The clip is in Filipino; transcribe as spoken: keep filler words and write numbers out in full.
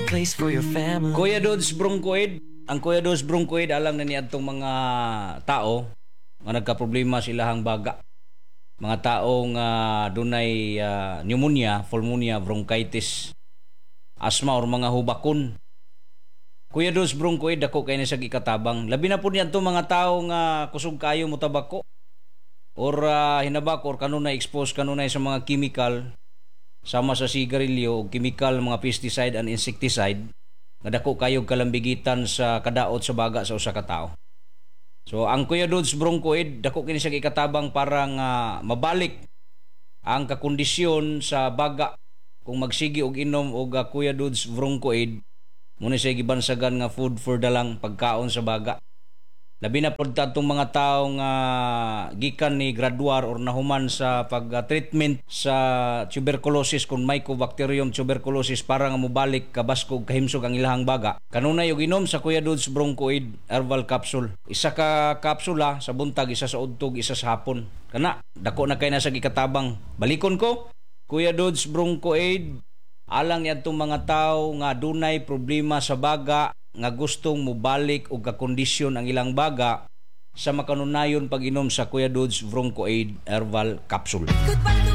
place for your family. Kuya Dudes Broncoid, ang Kuya Dudes Broncoid alang na niadtong mga tao nga nagka-problema silahang baga. Mga taong uh, dunay uh, pneumonia, pulmonia, bronchitis, asthma or mga hubakon. Kuya Dudes Broncoid dako kay ni sa gikatabang. Labi na po niyan to mga tao nga kusog kayo mo tabako or uh, hinabak or kanunay expose kanunay sa mga chemical sama sa sigarilyo o chemical mga pesticide and insecticide nga dako kayo kalambigitan sa kadaot sa baga sa usa ka tawo. So ang Kuya Dudes Broncoid dako kini sa gikatabang para nga mabalik ang kakondisyon sa baga kung magsigi og inom og uh, Kuya Dudes Broncoid. Muna siya gibansagan nga food for dalang pagkaon sa baga. Labi na pod tatong mga taong uh, gikan ni graduar or nahuman sa pag-treatment sa tuberculosis kung Mycobacterium tuberculosis para nga mobalik kabaskog kahimsog ang ilahang baga. Kanunay og inom sa Kuya Dudes Broncoid herbal capsule. Isa ka kapsula sa buntag, isa sa udtog, isa sa hapon. Kana dako na kay nasa gikatabang. Balikon ko, Kuya Dudes Broncoid alang yadtong mga tao nga dunay problema sa baga nga gustong mobalik og kakondisyon ang ilang baga sa makanunayon pag-inom sa Kuya Dudes Broncoid herbal capsule.